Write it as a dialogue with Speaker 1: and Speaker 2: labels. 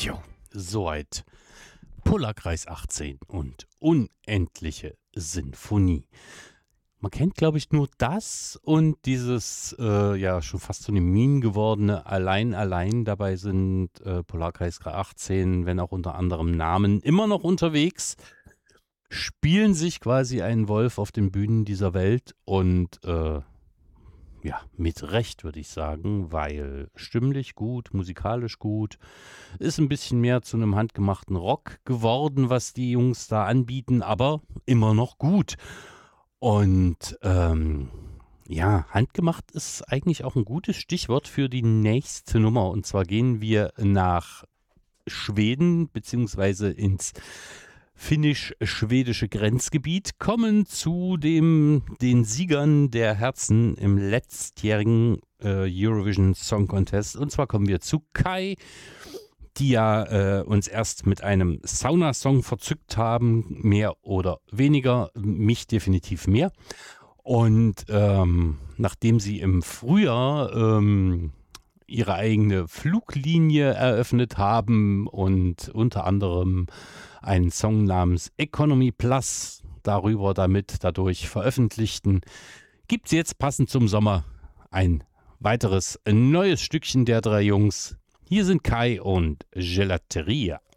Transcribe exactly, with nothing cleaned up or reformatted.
Speaker 1: Jo, soweit. Polarkreis achtzehn und Unendliche Sinfonie. Man kennt, glaube ich, nur das und dieses, äh, ja, schon fast zu einem Meme gewordene Allein, Allein. Dabei sind äh, Polarkreis achtzehn, wenn auch unter anderem Namen, immer noch unterwegs, spielen sich quasi einen Wolf auf den Bühnen dieser Welt und äh, ja, mit Recht würde ich sagen, weil stimmlich gut, musikalisch gut, ist ein bisschen mehr zu einem handgemachten Rock geworden, was die Jungs da anbieten, aber immer noch gut. Und ähm, ja, handgemacht ist eigentlich auch ein gutes Stichwort für die nächste Nummer. Und zwar gehen wir nach Schweden beziehungsweise ins finnisch-schwedische Grenzgebiet, kommen zu dem, den Siegern der Herzen im letztjährigen äh, Eurovision Song Contest. Und zwar kommen wir zu Kai, die ja äh, uns erst mit einem Sauna-Song verzückt haben, mehr oder weniger, mich definitiv mehr. Und ähm, nachdem sie im Frühjahr ähm, ihre eigene Fluglinie eröffnet haben und unter anderem einen Song namens Economy Plus darüber damit dadurch veröffentlichten, gibt es jetzt passend zum Sommer ein weiteres neues Stückchen der drei Jungs. Hier sind Kai und Gelateria.